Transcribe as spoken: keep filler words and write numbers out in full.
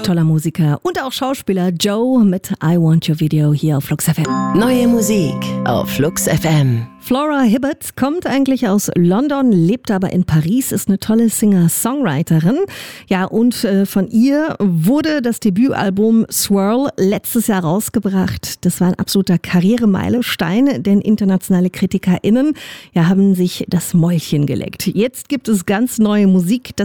toller Musiker und auch Schauspieler Joe mit I Want Your Video hier auf Flux F M. Neue Musik auf Flux F M. Flora Hibbert kommt eigentlich aus London, lebt aber in Paris, ist eine tolle Singer-Songwriterin. Ja, und äh, von ihr wurde das Debütalbum Swirl letztes Jahr rausgebracht. Das war ein absoluter Karrieremeilenstein, denn internationale KritikerInnen ja, haben sich das Mäulchen geleckt. Jetzt gibt es ganz neue Musik. Das